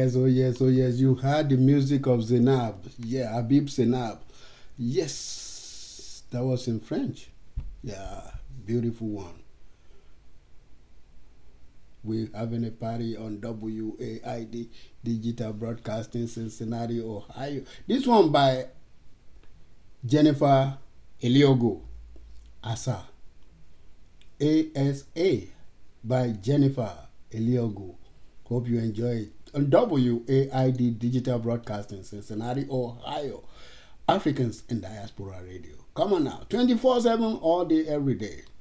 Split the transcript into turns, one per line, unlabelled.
yes, oh yes, oh yes. You heard the music of Zainab. Yeah, Habib Zainab. Yes, that was in French. Yeah, beautiful one. We're having a party on WAID Digital Broadcasting, Cincinnati, Ohio. This one by Jennifer Eliogo. Asa. ASA by Jennifer Eliogo. Hope you enjoy it. On WAID Digital Broadcasting, Cincinnati, Ohio. Africans in Diaspora Radio. Come on now. 24/7 all day, every day.